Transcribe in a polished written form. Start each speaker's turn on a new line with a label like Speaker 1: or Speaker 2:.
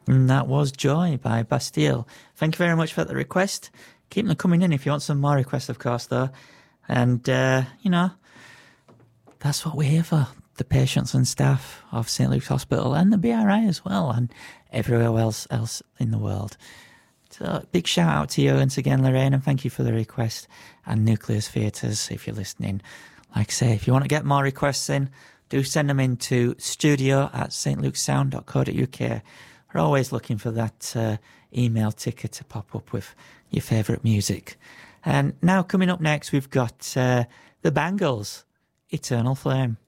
Speaker 1: And that was Joy by Bastille. Thank you very much for the request. Keep them coming in if you want some more requests, of course, though. And, that's what we're here for. The patients and staff of St. Luke's Hospital and the BRI as well, and everywhere else in the world. So big shout out to you once again, Lorraine, and thank you for the request. And Nucleus Theatres, if you're listening. Like I say, if you want to get more requests in, do send them in to studio@stlukessound.co.uk. We're always looking for that email ticker to pop up with your favourite music. And now coming up next, we've got the Bangles, Eternal Flame.